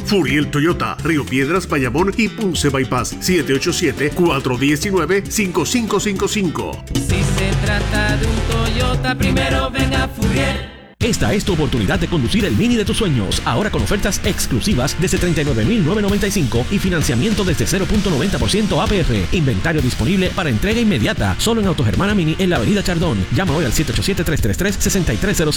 Furiel Toyota, Río Piedras, Bayamón y Ponce Bypass. 787-419-5555. Si se trata de un Toyota, primero ven a Furiel. Esta es tu oportunidad de conducir el Mini de tus sueños, ahora con ofertas exclusivas desde $39,995 y financiamiento desde 0.90% APR. Inventario disponible para entrega inmediata, solo en Autogermana Mini en la Avenida Chardón. Llama hoy al 787-333-6300.